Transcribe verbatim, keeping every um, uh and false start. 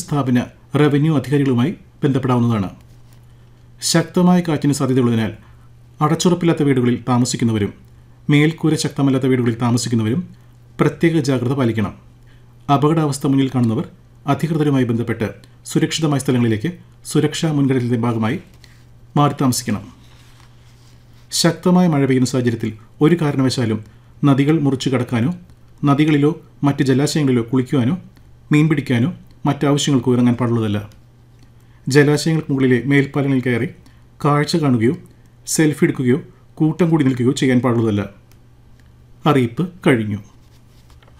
സ്ഥാപന റവന്യൂ അധികാരികളുമായി ബന്ധപ്പെടാവുന്നതാണ്. ശക്തമായ കാറ്റിന് സാധ്യതയുള്ളതിനാൽ അടച്ചുറപ്പില്ലാത്ത വീടുകളിൽ താമസിക്കുന്നവരും മേൽക്കൂര ശക്തമല്ലാത്ത വീടുകളിൽ താമസിക്കുന്നവരും പ്രത്യേക ജാഗ്രത പാലിക്കണം. അപകടാവസ്ഥ മുന്നിൽ കാണുന്നവർ അധികൃതരുമായി ബന്ധപ്പെട്ട് സുരക്ഷിതമായ സ്ഥലങ്ങളിലേക്ക് സുരക്ഷാ മുൻകരുതലിന്റെ ഭാഗമായി മാറി താമസിക്കണം. ശക്തമായ മഴ പെയ്യുന്ന സാഹചര്യത്തിൽ ഒരു കാരണവശാലും നദികൾ മുറിച്ചു കടക്കാനോ നദികളിലോ മറ്റ് ജലാശയങ്ങളിലോ കുളിക്കുവാനോ മീൻ പിടിക്കാനോ മറ്റാവശ്യങ്ങൾക്കോ ഇറങ്ങാൻ പാടുള്ളതല്ല. ജലാശയങ്ങൾക്ക് മുകളിലെ മേൽപ്പാലങ്ങളിൽ കയറി കാഴ്ച കാണുകയോ സെൽഫി എടുക്കുകയോ കൂട്ടം കൂടി നിൽക്കുകയോ ചെയ്യാൻ പാടുള്ളതല്ല. അറിയിപ്പ് കഴിഞ്ഞു.